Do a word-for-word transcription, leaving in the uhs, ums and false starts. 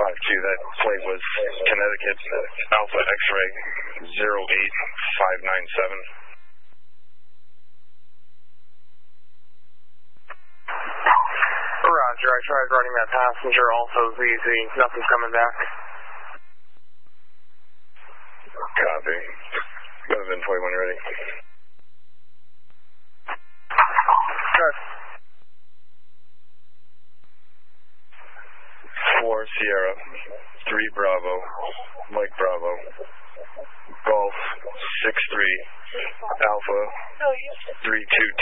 five two, that plate was Connecticut Alpha X-ray zero eight five nine seven. Roger, I tried running that passenger, also Z Z, nothing's coming back. Copy. Go to VIN forty-one, ready. Good. four Sierra, three Bravo, Mike Bravo, Golf, six three, Alpha, three two